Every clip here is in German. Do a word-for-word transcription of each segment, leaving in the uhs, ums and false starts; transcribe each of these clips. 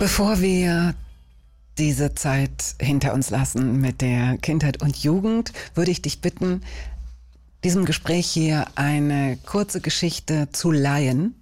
Bevor wir diese Zeit hinter uns lassen mit der Kindheit und Jugend, würde ich dich bitten, diesem Gespräch hier eine kurze Geschichte zu leihen,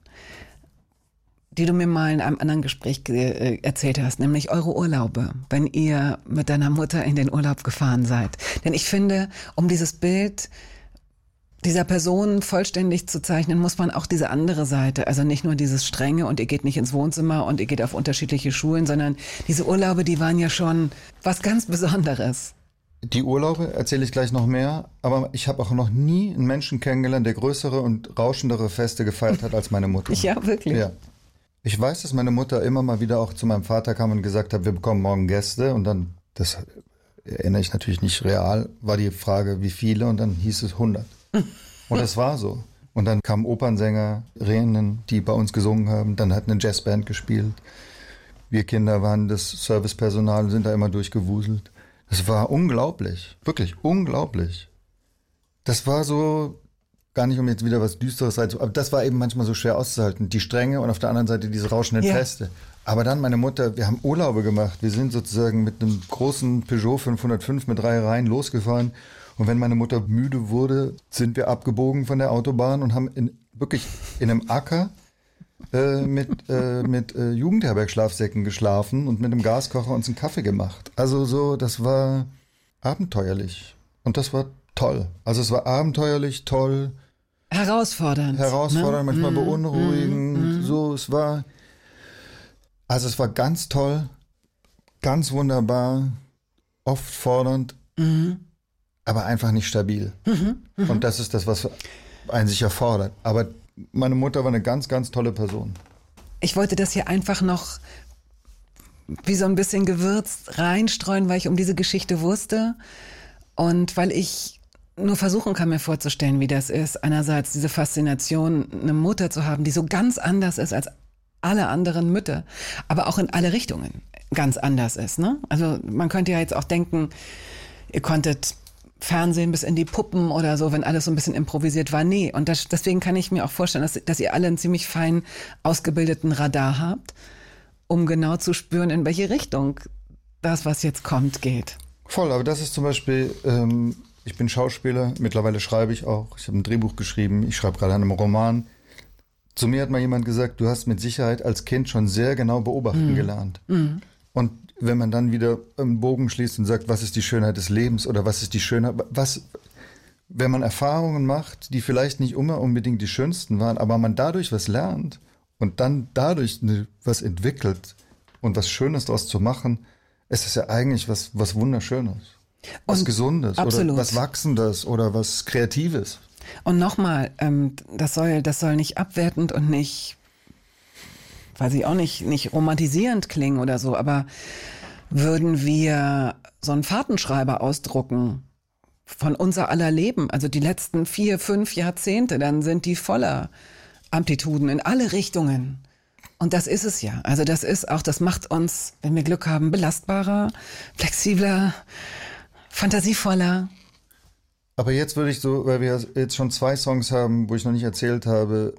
die du mir mal in einem anderen Gespräch äh, erzählt hast, nämlich eure Urlaube, wenn ihr mit deiner Mutter in den Urlaub gefahren seid. Denn ich finde, um dieses Bild dieser Person vollständig zu zeichnen, muss man auch diese andere Seite, also nicht nur dieses Strenge und ihr geht nicht ins Wohnzimmer und ihr geht auf unterschiedliche Schulen, sondern diese Urlaube, die waren ja schon was ganz Besonderes. Die Urlaube erzähle ich gleich noch mehr, aber ich habe auch noch nie einen Menschen kennengelernt, der größere und rauschendere Feste gefeiert hat als meine Mutter. Ja, wirklich? Ja. Ich weiß, dass meine Mutter immer mal wieder auch zu meinem Vater kam und gesagt hat, wir bekommen morgen Gäste und dann, das erinnere ich natürlich nicht real, war die Frage, wie viele und dann hieß es hundert. Und das war so. Und dann kamen Opernsängerinnen, die bei uns gesungen haben. Dann hat eine Jazzband gespielt. Wir Kinder waren das Servicepersonal und sind da immer durchgewuselt. Das war unglaublich. Wirklich unglaublich. Das war so, gar nicht um jetzt wieder was Düsteres zu sagen, aber das war eben manchmal so schwer auszuhalten. Die Strenge und auf der anderen Seite diese rauschenden Ja. Feste. Aber dann meine Mutter, wir haben Urlaube gemacht. Wir sind sozusagen mit einem großen Peugeot fünfhundertfünf mit drei Reihen losgefahren. Und wenn meine Mutter müde wurde, sind wir abgebogen von der Autobahn und haben in, wirklich in einem Acker äh, mit, äh, mit äh, Jugendherbergschlafsäcken geschlafen und mit einem Gaskocher uns einen Kaffee gemacht. Also so, das war abenteuerlich. Und das war toll. Also es war abenteuerlich, toll. Herausfordernd. Herausfordernd, ne? manchmal mm, beunruhigend. Mm, mm. So, es war, also es war ganz toll, ganz wunderbar, oft fordernd. Mm. Aber einfach nicht stabil. Mhm, mh. Und das ist das, was einen sich erfordert. Aber meine Mutter war eine ganz, ganz tolle Person. Ich wollte das hier einfach noch wie so ein bisschen gewürzt reinstreuen, weil ich um diese Geschichte wusste und weil ich nur versuchen kann, mir vorzustellen, wie das ist. Einerseits diese Faszination, eine Mutter zu haben, die so ganz anders ist als alle anderen Mütter, aber auch in alle Richtungen ganz anders ist. Ne? Also man könnte ja jetzt auch denken, ihr konntet Fernsehen bis in die Puppen oder so, wenn alles so ein bisschen improvisiert war. Nee, und das, deswegen kann ich mir auch vorstellen, dass, dass ihr alle einen ziemlich fein ausgebildeten Radar habt, um genau zu spüren, in welche Richtung das, was jetzt kommt, geht. Voll, aber das ist zum Beispiel, ähm, ich bin Schauspieler, mittlerweile schreibe ich auch, ich habe ein Drehbuch geschrieben, ich schreibe gerade an einem Roman. Zu mir hat mal jemand gesagt, du hast mit Sicherheit als Kind schon sehr genau beobachten Mhm. gelernt. Mhm. Und wenn man dann wieder einen Bogen schließt und sagt, was ist die Schönheit des Lebens oder was ist die Schönheit, was, wenn man Erfahrungen macht, die vielleicht nicht immer unbedingt die schönsten waren, aber man dadurch was lernt und dann dadurch eine, was entwickelt und was Schönes daraus zu machen, ist es ja eigentlich was, was Wunderschönes, was Und Gesundes absolut. oder was Wachsendes oder was Kreatives. Und nochmal, ähm, das soll, das soll nicht abwertend und nicht, weiß ich auch nicht, nicht romantisierend klingen oder so, aber würden wir so einen Fahrtenschreiber ausdrucken von unser aller Leben, also die letzten vier, fünf Jahrzehnte, dann sind die voller Amplituden in alle Richtungen. Und das ist es ja. Also das ist auch, das macht uns, wenn wir Glück haben, belastbarer, flexibler, fantasievoller. Aber jetzt würde ich so, weil wir jetzt schon zwei Songs haben, wo ich noch nicht erzählt habe.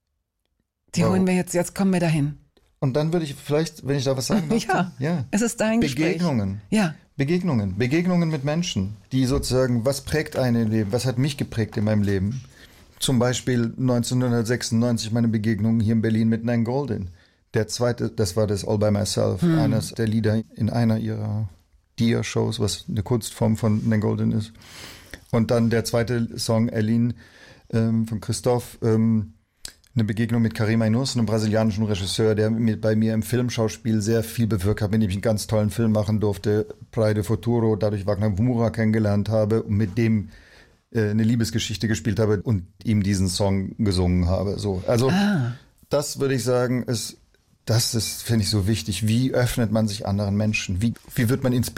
Die wow. holen wir jetzt, jetzt kommen wir dahin. Und dann würde ich vielleicht, wenn ich da was sagen darf, Ja, ja. es ist dein Begegnungen. Gespräch. Ja. Begegnungen. Begegnungen mit Menschen, die sozusagen, was prägt einen Leben? Was hat mich geprägt in meinem Leben? Zum Beispiel neunzehnhundertsechsundneunzig meine Begegnung hier in Berlin mit Nan Goldin. Der zweite, das war das All by Myself, hm. eines der Lieder in einer ihrer Dia-Shows, was eine Kunstform von Nan Goldin ist. Und dann der zweite Song, Aline, ähm, von Christoph, ähm, eine Begegnung mit Karim Ainus, einem brasilianischen Regisseur, der mit, bei mir im Filmschauspiel sehr viel bewirkt hat, mit dem ich einen ganz tollen Film machen durfte, Praia de Futuro, dadurch Wagner Moura kennengelernt habe und mit dem äh, eine Liebesgeschichte gespielt habe und ihm diesen Song gesungen habe. So, also Ah. das würde ich sagen, ist, das ist, finde ich, so wichtig. Wie öffnet man sich anderen Menschen? Wie, wie wird man inspiriert?